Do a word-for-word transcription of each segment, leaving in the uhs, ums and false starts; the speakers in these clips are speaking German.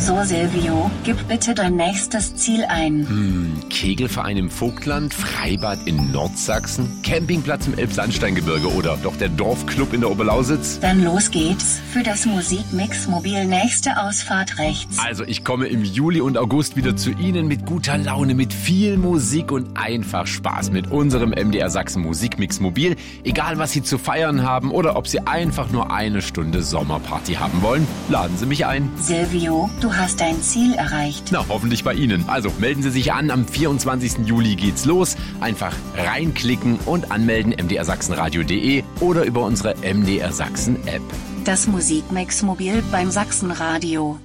So, Silvio, gib bitte dein nächstes Ziel ein. Hm, Kegelverein im Vogtland, Freibad in Nordsachsen, Campingplatz im Elbsandsteingebirge oder doch der Dorfclub in der Oberlausitz? Dann los geht's. Für das Musikmix-Mobil nächste Ausfahrt rechts. Also ich komme im Juli und August wieder zu Ihnen mit guter Laune, mit viel Musik und einfach Spaß mit unserem M D R Sachsen Musikmix-Mobil. Egal, was Sie zu feiern haben oder ob Sie einfach nur eine Stunde Sommerparty haben wollen, laden Sie mich ein. Silvio, du hast dein Ziel erreicht. Na, hoffentlich bei Ihnen. Also melden Sie sich an, am vierundzwanzigsten Juli geht's los. Einfach reinklicken und anmelden m d r sachsenradio punkt d e oder über unsere M D R Sachsen App. Das Musikmix-Mobil beim Sachsenradio.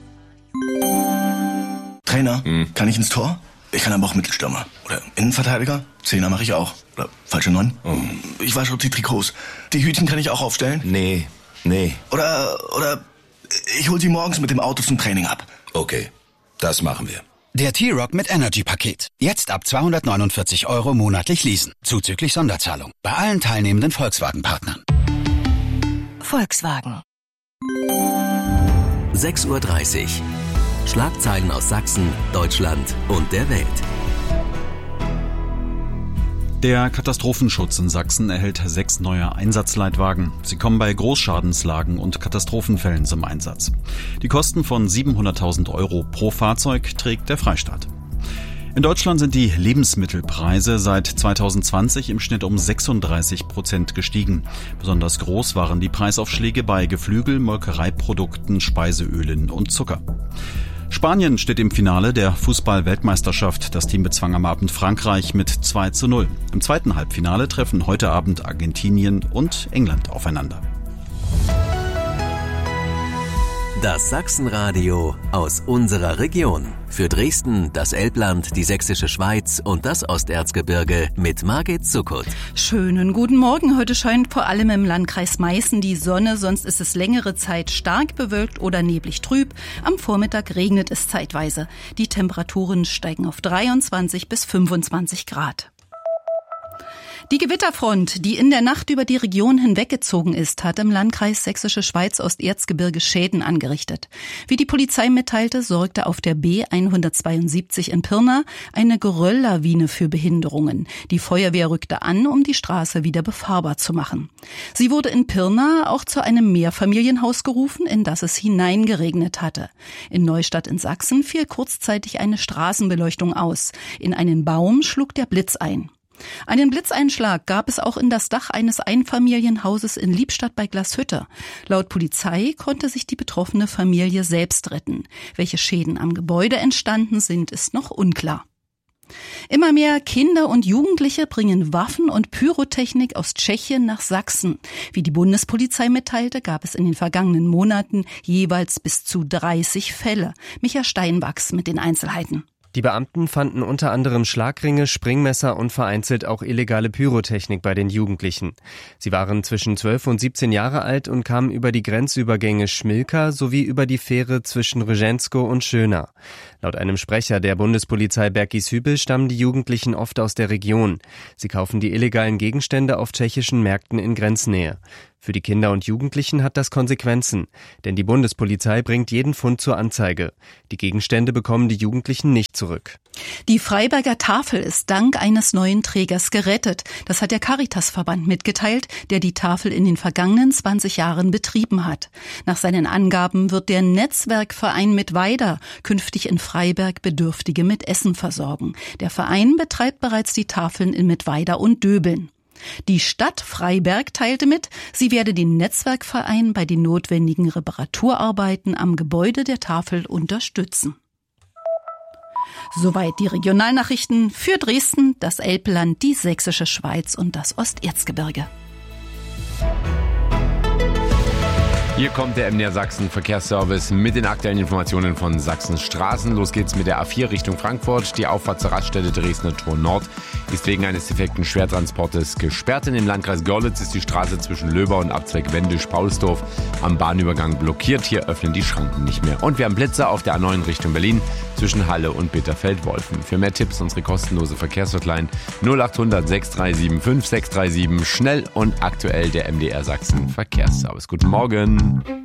Trainer, Hm. kann ich ins Tor? Ich kann aber auch Mittelstürmer. Oder Innenverteidiger? Zehner mache ich auch. Oder falsche Neun? Oh. Ich wasche die Trikots. Die Hütchen kann ich auch aufstellen? Nee, nee. Oder, oder ich hol sie morgens mit dem Auto zum Training ab. Okay, das machen wir. Der T-Rock mit Energy-Paket. Jetzt ab zweihundertneunundvierzig Euro monatlich leasen. Zuzüglich Sonderzahlung. Bei allen teilnehmenden Volkswagen-Partnern. Volkswagen. sechs Uhr dreißig. Schlagzeilen aus Sachsen, Deutschland und der Welt. Der Katastrophenschutz in Sachsen erhält sechs neue Einsatzleitwagen. Sie kommen bei Großschadenslagen und Katastrophenfällen zum Einsatz. Die Kosten von siebenhunderttausend Euro pro Fahrzeug trägt der Freistaat. In Deutschland sind die Lebensmittelpreise seit zweitausendzwanzig im Schnitt um sechsunddreißig Prozent gestiegen. Besonders groß waren die Preisaufschläge bei Geflügel, Molkereiprodukten, Speiseölen und Zucker. Spanien steht im Finale der Fußball-Weltmeisterschaft. Das Team bezwang am Abend Frankreich mit zwei zu null. Im zweiten Halbfinale treffen heute Abend Argentinien und England aufeinander. Das Sachsenradio aus unserer Region. Für Dresden, das Elbland, die Sächsische Schweiz und das Osterzgebirge mit Margit Zuckert. Schönen guten Morgen. Heute scheint vor allem im Landkreis Meißen die Sonne, sonst ist es längere Zeit stark bewölkt oder neblig trüb. Am Vormittag regnet es zeitweise. Die Temperaturen steigen auf dreiundzwanzig bis fünfundzwanzig Grad. Die Gewitterfront, die in der Nacht über die Region hinweggezogen ist, hat im Landkreis Sächsische Schweiz Osterzgebirge Schäden angerichtet. Wie die Polizei mitteilte, sorgte auf der B hundertzweiundsiebzig in Pirna eine Gerölllawine für Behinderungen. Die Feuerwehr rückte an, um die Straße wieder befahrbar zu machen. Sie wurde in Pirna auch zu einem Mehrfamilienhaus gerufen, in das es hineingeregnet hatte. In Neustadt in Sachsen fiel kurzzeitig eine Straßenbeleuchtung aus. In einen Baum schlug der Blitz ein. Einen Blitzeinschlag gab es auch in das Dach eines Einfamilienhauses in Liebstadt bei Glashütte. Laut Polizei konnte sich die betroffene Familie selbst retten. Welche Schäden am Gebäude entstanden sind, ist noch unklar. Immer mehr Kinder und Jugendliche bringen Waffen und Pyrotechnik aus Tschechien nach Sachsen. Wie die Bundespolizei mitteilte, gab es in den vergangenen Monaten jeweils bis zu dreißig Fälle. Micha Steinwachs mit den Einzelheiten. Die Beamten fanden unter anderem Schlagringe, Springmesser und vereinzelt auch illegale Pyrotechnik bei den Jugendlichen. Sie waren zwischen zwölf und siebzehn Jahre alt und kamen über die Grenzübergänge Schmilka sowie über die Fähre zwischen Rzeńsko und Schöna. Laut einem Sprecher der Bundespolizei Bergisch-Hübel stammen die Jugendlichen oft aus der Region. Sie kaufen die illegalen Gegenstände auf tschechischen Märkten in Grenznähe. Für die Kinder und Jugendlichen hat das Konsequenzen, denn die Bundespolizei bringt jeden Fund zur Anzeige. Die Gegenstände bekommen die Jugendlichen nicht zurück. Die Freiberger Tafel ist dank eines neuen Trägers gerettet. Das hat der Caritasverband mitgeteilt, der die Tafel in den vergangenen zwanzig Jahren betrieben hat. Nach seinen Angaben wird der Netzwerkverein Mittweida künftig in Freiberg Bedürftige mit Essen versorgen. Der Verein betreibt bereits die Tafeln in Mittweida und Döbeln. Die Stadt Freiberg teilte mit, sie werde den Netzwerkverein bei den notwendigen Reparaturarbeiten am Gebäude der Tafel unterstützen. Soweit die Regionalnachrichten für Dresden, das Elbland, die Sächsische Schweiz und das Osterzgebirge. Hier kommt der M D R Sachsen Verkehrsservice mit den aktuellen Informationen von Sachsens Straßen. Los geht's mit der A vier Richtung Frankfurt. Die Auffahrt zur Raststätte Dresdner Tor Nord ist wegen eines defekten Schwertransportes gesperrt. In dem Landkreis Görlitz ist die Straße zwischen Löber und Abzweig Wendisch-Paulsdorf am Bahnübergang blockiert. Hier öffnen die Schranken nicht mehr. Und wir haben Blitzer auf der A neun Richtung Berlin zwischen Halle und Bitterfeld-Wolfen. Für mehr Tipps unsere kostenlose Verkehrshotline null acht hundert sechs drei sieben fünf sechs drei sieben. Schnell und aktuell der M D R Sachsen Verkehrsservice. Guten Morgen.